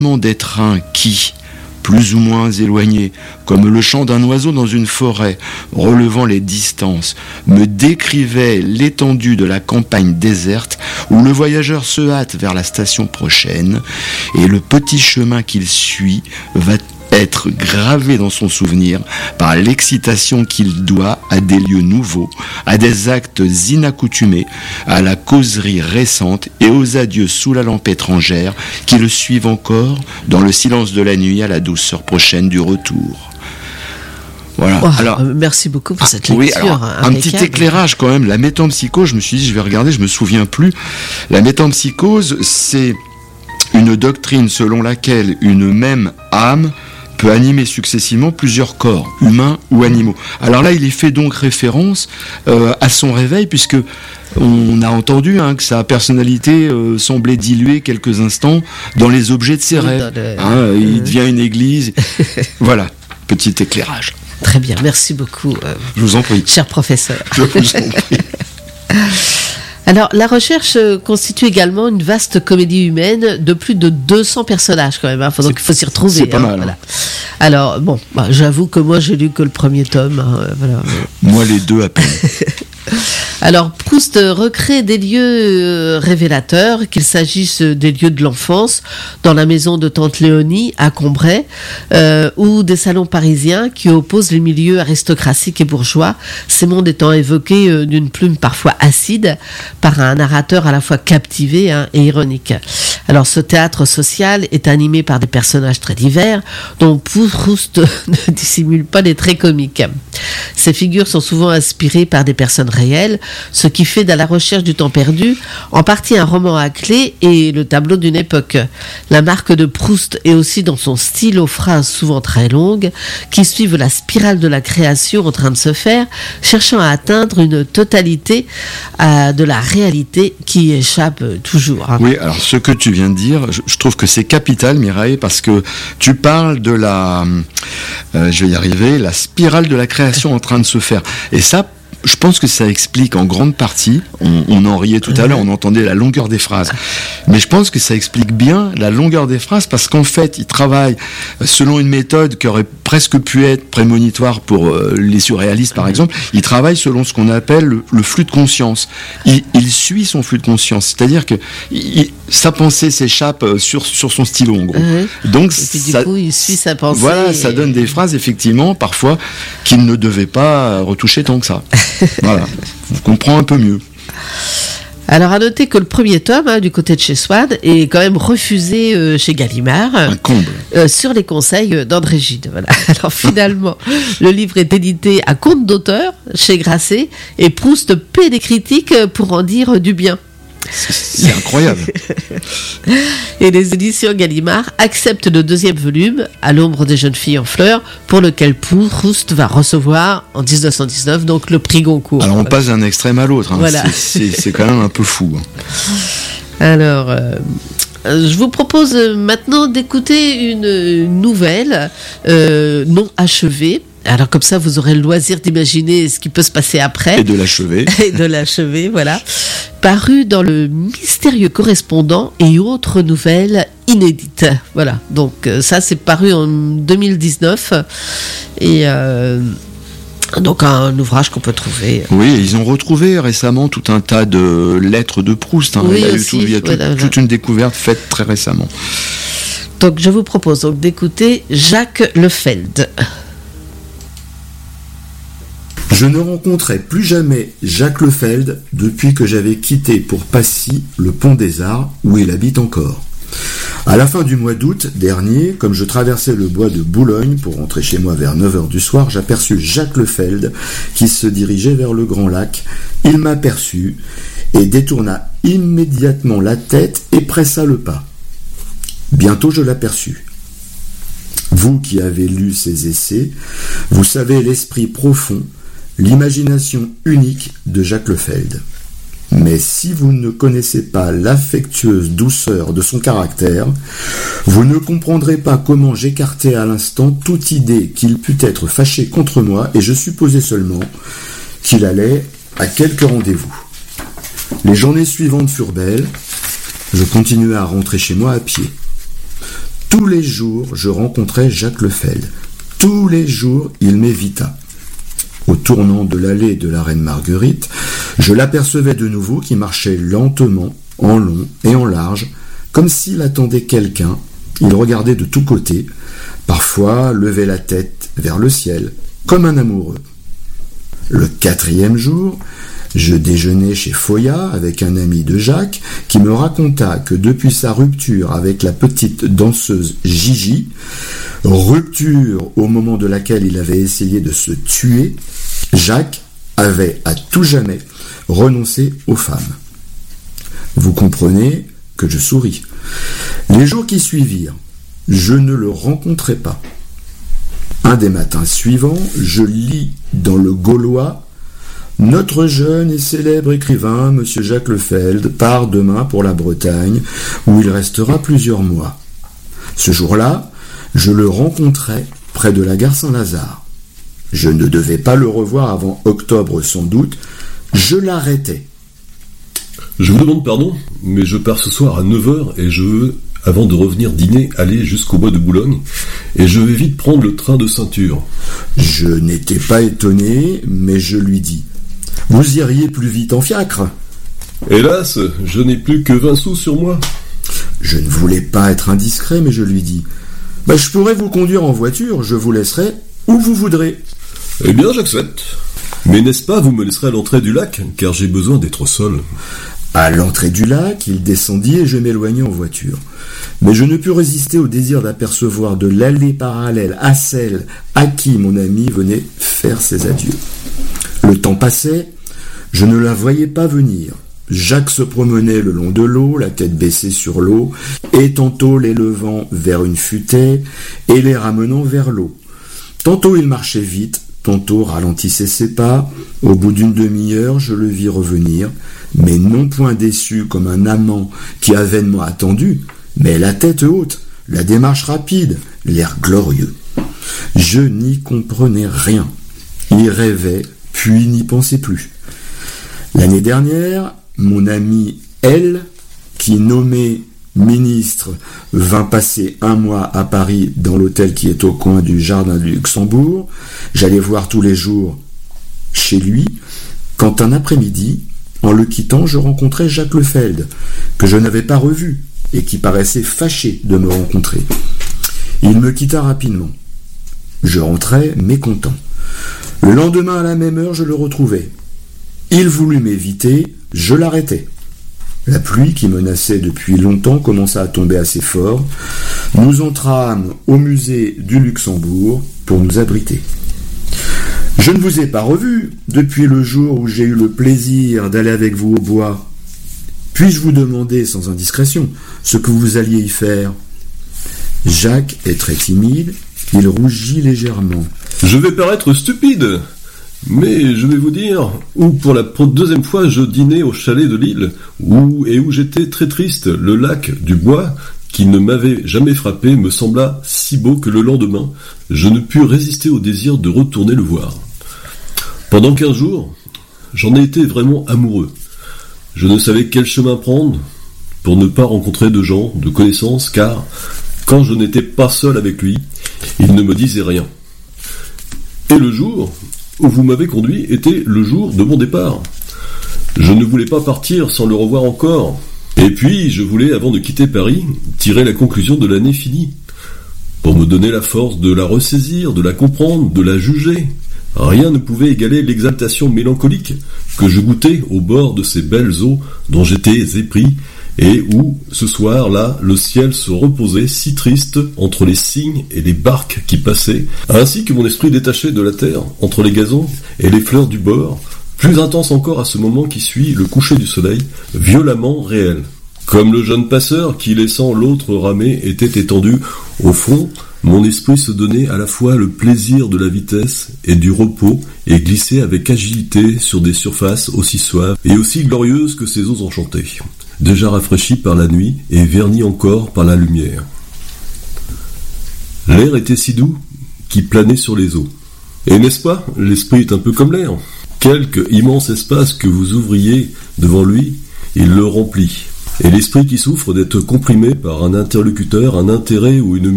d'étreint qui, plus ou moins éloigné, comme le chant d'un oiseau dans une forêt, relevant les distances, me décrivait l'étendue de la campagne déserte où le voyageur se hâte vers la station prochaine, et le petit chemin qu'il suit va être gravé dans son souvenir par l'excitation qu'il doit à des lieux nouveaux, à des actes inaccoutumés, à la causerie récente et aux adieux sous la lampe étrangère qui le suivent encore dans le silence de la nuit à la douceur prochaine du retour. Voilà. Oh, alors, merci beaucoup pour cette lecture. Oui, alors, un petit éclairage quand même. La métempsychose, je me suis dit, je vais regarder, je me souviens plus. La métempsychose, c'est une doctrine selon laquelle une même âme peut animer successivement plusieurs corps, humains ou animaux. Alors là, il est fait donc référence à son réveil, puisque on a entendu que sa personnalité semblait diluer quelques instants dans les objets de ses rêves. Il devient une église. Voilà, petit éclairage. Très bien, merci beaucoup. Je vous en prie. Cher professeur. Je vous en prie. Alors, la recherche constitue également une vaste comédie humaine de plus de 200 personnages quand même. Donc, il faut s'y retrouver. C'est pas mal. Voilà. Alors, bon, j'avoue que moi, j'ai lu que le premier tome. Voilà. Moi, les deux à peine. Alors, Proust recrée des lieux révélateurs, qu'il s'agisse des lieux de l'enfance, dans la maison de tante Léonie, à Combray, ou des salons parisiens qui opposent les milieux aristocratiques et bourgeois, ces mondes étant évoqués d'une plume parfois acide, par un narrateur à la fois captivé et ironique. Alors, ce théâtre social est animé par des personnages très divers, dont Proust ne dissimule pas les traits comiques. Ces figures sont souvent inspirées par des personnes réelles, ce qui fait de La recherche du temps perdu en partie un roman à clé et le tableau d'une époque. La marque de Proust est aussi dans son style aux phrases souvent très longues qui suivent la spirale de la création en train de se faire, cherchant à atteindre une totalité de la réalité qui échappe toujours. Oui, alors ce que tu viens de dire, je trouve que c'est capital, Mireille, parce que tu parles de la, je vais y arriver, la spirale de la création en train de se faire. Et ça, je pense que ça explique en grande partie, on en riait tout à l'heure, on entendait la longueur des phrases, mais je pense que ça explique bien la longueur des phrases, parce qu'en fait, il travaille selon une méthode qui aurait presque pu être prémonitoire pour les surréalistes, par exemple. Il travaille selon ce qu'on appelle le flux de conscience. Il suit son flux de conscience, c'est-à-dire que sa pensée s'échappe sur son stylo, en gros. Donc, et puis, du coup, il suit sa pensée. Voilà, ça donne des phrases, effectivement, parfois, qu'il ne devait pas retoucher tant que ça. Voilà, on comprend un peu mieux. Alors, à noter que le premier tome, du côté de chez Swann, est quand même refusé chez Gallimard. Un comble. Sur les conseils d'André Gide. Voilà. Alors, finalement, le livre est édité à compte d'auteur chez Grasset et Proust paie des critiques pour en dire du bien. C'est incroyable. Et les éditions Gallimard acceptent le deuxième volume, À l'ombre des jeunes filles en fleurs, pour lequel Proust va recevoir en 1919 donc le prix Goncourt. Alors on passe d'un extrême à l'autre. Voilà. C'est quand même un peu fou. Alors, je vous propose maintenant d'écouter une nouvelle non achevée. Alors comme ça, vous aurez le loisir d'imaginer ce qui peut se passer après. Et de l'achever. Et de l'achever, voilà. Paru dans le Mystérieux Correspondant et autres nouvelles inédites. Voilà, donc ça c'est paru en 2019. Et donc un ouvrage qu'on peut trouver. Oui, ils ont retrouvé récemment tout un tas de lettres de Proust. Oui, il y a toute une découverte faite très récemment. Donc je vous propose donc d'écouter Jacques Lefeld. Je ne rencontrai plus jamais Jacques Lefeld depuis que j'avais quitté pour Passy le Pont des Arts, où il habite encore. À la fin du mois d'août dernier, comme je traversais le bois de Boulogne pour rentrer chez moi vers 9h du soir, j'aperçus Jacques Lefeld qui se dirigeait vers le Grand Lac. Il m'aperçut et détourna immédiatement la tête et pressa le pas. Bientôt je l'aperçus. Vous qui avez lu ses essais, vous savez l'esprit profond, l'imagination unique de Jacques Lefeld. Mais si vous ne connaissez pas l'affectueuse douceur de son caractère, vous ne comprendrez pas comment j'écartai à l'instant toute idée qu'il pût être fâché contre moi, et je supposais seulement qu'il allait à quelque rendez-vous. Les journées suivantes furent belles, je continuai à rentrer chez moi à pied. Tous les jours, je rencontrais Jacques Lefeld. Tous les jours, il m'évita. Au tournant de l'allée de la Reine Marguerite, je l'apercevais de nouveau qui marchait lentement, en long et en large, comme s'il attendait quelqu'un. Il regardait de tous côtés, parfois levait la tête vers le ciel, comme un amoureux. Le 4e jour, je déjeunais chez Foya avec un ami de Jacques qui me raconta que depuis sa rupture avec la petite danseuse Gigi, rupture au moment de laquelle il avait essayé de se tuer, Jacques avait à tout jamais renoncé aux femmes. Vous comprenez que je souris. Les jours qui suivirent, je ne le rencontrai pas. Un des matins suivants, je lis dans le Gaulois « Notre jeune et célèbre écrivain, M. Jacques Lefeld, part demain pour la Bretagne, où il restera plusieurs mois. » Ce jour-là, je le rencontrai près de la gare Saint-Lazare. Je ne devais pas le revoir avant octobre sans doute. Je l'arrêtai. Je vous demande pardon, mais je pars ce soir à 9h et je veux, avant de revenir dîner, aller jusqu'au bois de Boulogne, et je vais vite prendre le train de Ceinture. Je n'étais pas étonné, mais je lui dis « Vous iriez plus vite en fiacre ?» Hélas, je n'ai plus que 20 sous sur moi. Je ne voulais pas être indiscret, mais je lui dis « Je pourrais vous conduire en voiture, je vous laisserai où vous voudrez. » Eh bien, j'accepte. Mais n'est-ce pas, vous me laisserez à l'entrée du lac, car j'ai besoin d'être seul. À l'entrée du lac, il descendit et je m'éloignai en voiture. Mais je ne pus résister au désir d'apercevoir de l'allée parallèle à celle à qui mon ami venait faire ses adieux. Le temps passait, je ne la voyais pas venir. Jacques se promenait le long de l'eau, la tête baissée sur l'eau, et tantôt les levant vers une futaie et les ramenant vers l'eau. Tantôt il marchait vite, tantôt ralentissait ses pas. Au bout d'une demi-heure, je le vis revenir, mais non point déçu comme un amant qui a vainement attendu, mais la tête haute, la démarche rapide, l'air glorieux. Je n'y comprenais rien. Il rêvait, puis n'y pensait plus. L'année dernière, mon ami L, qui nommé ministre, vint passer un mois à Paris dans l'hôtel qui est au coin du jardin du Luxembourg. J'allais voir tous les jours chez lui, quand un après-midi, en le quittant, je rencontrai Jacques Lefeld, que je n'avais pas revu et qui paraissait fâché de me rencontrer. Il me quitta rapidement. Je rentrai mécontent. Le lendemain à la même heure, je le retrouvai. Il voulut m'éviter, je l'arrêtai. La pluie qui menaçait depuis longtemps commença à tomber assez fort. Nous entrâmes au musée du Luxembourg pour nous abriter. Je ne vous ai pas revu depuis le jour où j'ai eu le plaisir d'aller avec vous au bois. Puis-je vous demander sans indiscrétion ce que vous alliez y faire ? Jacques est très timide, il rougit légèrement. Je vais paraître stupide, mais je vais vous dire où pour la deuxième fois je dînais au chalet de Lille, où j'étais très triste. Le lac du bois, qui ne m'avait jamais frappé, me sembla si beau que le lendemain, je ne pus résister au désir de retourner le voir. Pendant 15 jours, j'en ai été vraiment amoureux. Je ne savais quel chemin prendre pour ne pas rencontrer de gens, de connaissances, car quand je n'étais pas seul avec lui, il ne me disait rien. Et le jour où vous m'avez conduit était le jour de mon départ. Je ne voulais pas partir sans le revoir encore. Et puis, je voulais, avant de quitter Paris, tirer la conclusion de l'année finie, pour me donner la force de la ressaisir, de la comprendre, de la juger. Rien ne pouvait égaler l'exaltation mélancolique que je goûtais au bord de ces belles eaux dont j'étais épris, et où, ce soir-là, le ciel se reposait si triste entre les cygnes et les barques qui passaient, ainsi que mon esprit détaché de la terre, entre les gazons et les fleurs du bord, plus intense encore à ce moment qui suit le coucher du soleil, violemment réel. Comme le jeune passeur qui, laissant l'autre ramer, était étendu au fond, mon esprit se donnait à la fois le plaisir de la vitesse et du repos et glissait avec agilité sur des surfaces aussi suaves et aussi glorieuses que ces eaux enchantées, déjà rafraîchies par la nuit et vernies encore par la lumière. L'air était si doux qu'il planait sur les eaux. Et n'est-ce pas, l'esprit est un peu comme l'air. Quelque immense espace que vous ouvriez devant lui, il le remplit. Et l'esprit qui souffre d'être comprimé par un interlocuteur, un intérêt ou une